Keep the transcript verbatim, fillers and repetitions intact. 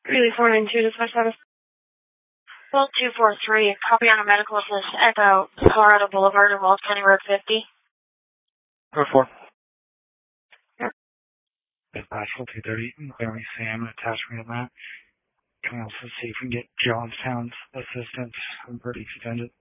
Greeley four nine two, dispatch status. Well, two four three, copy on a medical assist, Echo, Colorado Boulevard, and Walls County Road fifty. Road four. Yep. Dispatch two thirty, clearing Sam, attachment of that. Can we also see if we can get Johnstown's assistance? I'm pretty extended.